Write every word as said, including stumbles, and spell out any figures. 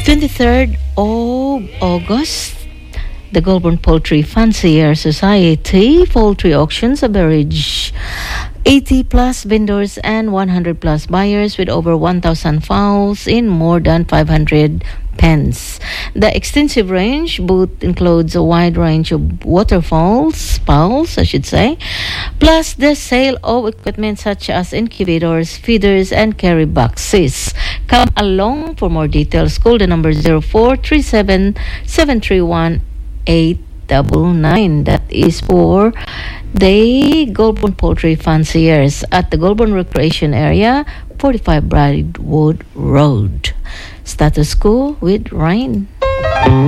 twenty-third of August, the Goulburn Poultry Fancier Society poultry auctions average eighty plus vendors and one hundred plus buyers with over one thousand fowls in more than five hundred pens. The extensive range booth includes a wide range of waterfowls, fowls, I should say, plus the sale of equipment such as incubators, feeders, and carry boxes. Come along for more details. Call the number zero four three seven seven three one eight nine nine. That is for the Goulburn Poultry Fanciers at the Goulburn Recreation Area, forty-five Bridewood Road. Status quo with Ryan.